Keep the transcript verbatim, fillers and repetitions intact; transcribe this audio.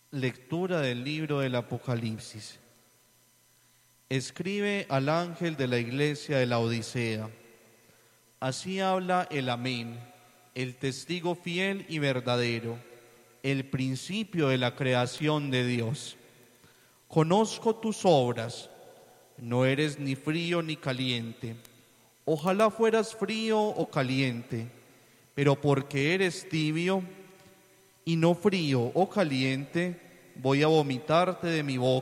Lectura del libro del Apocalipsis. Escribe al ángel de la iglesia de la Odisea. Así habla el Amén, el testigo fiel y verdadero, el principio de la creación de Dios. Conozco tus obras, no eres ni frío ni caliente. Ojalá fueras frío o caliente, pero porque eres tibio y no frío o caliente, voy a vomitarte de mi boca.